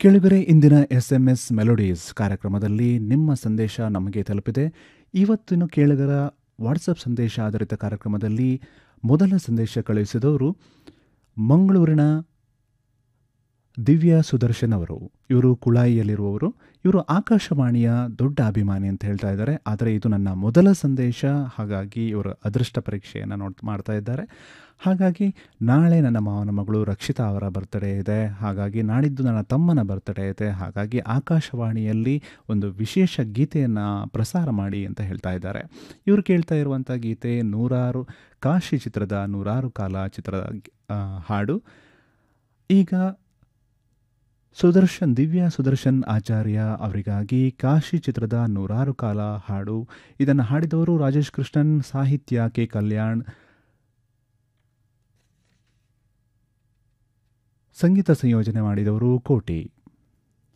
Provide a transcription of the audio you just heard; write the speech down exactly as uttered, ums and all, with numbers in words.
ಕೇಳುಗರೆ, ಇಂದಿನ S M S melodies ಕಾರ್ಯಕ್ರಮದಲ್ಲಿ ನಿಮ್ಮ ಸಂದೇಶ ನಮಗೆ ತಲುಪಿದೆ. ಇವತ್ತಿನ ಕೇಳುಗರ ವಾಟ್ಸಪ್ ಸಂದೇಶ ಆಧಾರಿತ ಕಾರ್ಯಕ್ರಮದಲ್ಲಿ ಮೊದಲ ಸಂದೇಶ ಕಳುಹಿಸಿದವರು ಮಂಗಳೂರಿನ ದಿವ್ಯಾ ಸುದರ್ಶನ್ ಅವರು. ಇವರು ಕುಳಾಯಿಯಲ್ಲಿರುವವರು. ಇವರು ಆಕಾಶವಾಣಿಯ ದೊಡ್ಡ ಅಭಿಮಾನಿ ಅಂತ ಹೇಳ್ತಾ ಇದ್ದಾರೆ. ಆದರೆ ಇದು ನನ್ನ ಮೊದಲ ಸಂದೇಶ, ಹಾಗಾಗಿ ಇವರು ಅದೃಷ್ಟ ಪರೀಕ್ಷೆಯನ್ನು ನೋಡ್ ಮಾಡ್ತಾ ಇದ್ದಾರೆ. ಹಾಗಾಗಿ ನಾಳೆ ನನ್ನ ಮಾವನ ಮಗಳು ರಕ್ಷಿತಾ ಅವರ ಬರ್ತ್ಡೇ ಇದೆ. ಹಾಗಾಗಿ ನಾಡಿದ್ದು ನನ್ನ ತಮ್ಮನ ಬರ್ತ್ಡೇ ಇದೆ. ಹಾಗಾಗಿ ಆಕಾಶವಾಣಿಯಲ್ಲಿ ಒಂದು ವಿಶೇಷ ಗೀತೆಯನ್ನು ಪ್ರಸಾರ ಮಾಡಿ ಅಂತ ಹೇಳ್ತಾ ಇದ್ದಾರೆ. ಇವರು ಕೇಳ್ತಾ ಇರುವಂಥ ಗೀತೆ ನೂರಾರು ಕಾಶಿ ಚಿತ್ರದ ನೂರಾರು ಕಾಲ ಚಿತ್ರದ ಹಾಡು. ಈಗ ಸುದರ್ಶನ್ ದಿವ್ಯಾ ಸುದರ್ಶನ್ ಆಚಾರ್ಯ ಅವರಿಗಾಗಿ ಕಾಶಿ ಚಿತ್ರದ ನೂರಾರು ಕಾಲ ಹಾಡು. ಇದನ್ನು ಹಾಡಿದವರು ರಾಜೇಶ್ ಕೃಷ್ಣನ್, ಸಾಹಿತ್ಯ ಕೆ ಕಲ್ಯಾಣ್, ಸಂಗೀತ ಸಂಯೋಜನೆ ಮಾಡಿದವರು ಕೋಟಿ.